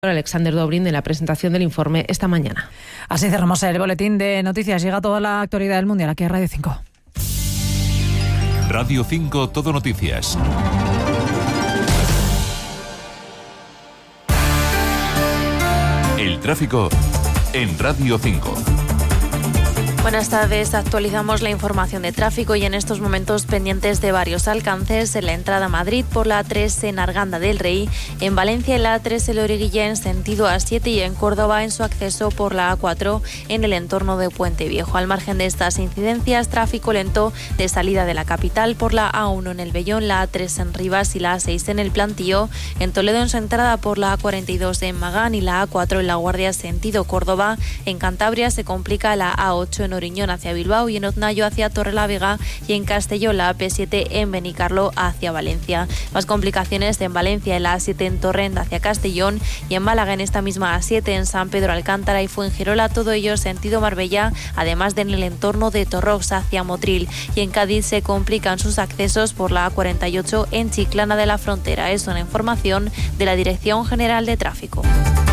Alexander Dobrin en la presentación del informe esta mañana. Así cerramos el boletín de noticias. Llega toda la actualidad del Mundial aquí a Radio 5. Radio 5 Todo Noticias. El tráfico en Radio 5. Buenas tardes, actualizamos la información de tráfico y en estos momentos pendientes de varios alcances en la entrada a Madrid por la A3 en Arganda del Rey, en Valencia en la A3 en Loriguilla en sentido A7 y en Córdoba en su acceso por la A4 en el entorno de Puente Viejo. Al margen de estas incidencias, tráfico lento de salida de la capital por la A1 en el Vellón, la A3 en Rivas y la A6 en el Plantío, en Toledo en su entrada por la A42 en Magán y la A4 en La Guardia sentido Córdoba. En Cantabria se complica la A8 en Oriñón hacia Bilbao y en Oznayo hacia Torrelavega y en Castelló la AP7 en Benicarló hacia Valencia. Más complicaciones en Valencia en la A7 en Torrent hacia Castellón y en Málaga en esta misma A7 en San Pedro Alcántara y Fuengirola, todo ello sentido Marbella, además de en el entorno de Torrox hacia Motril. Y en Cádiz se complican sus accesos por la A48 en Chiclana de la Frontera. Es una información de la Dirección General de Tráfico.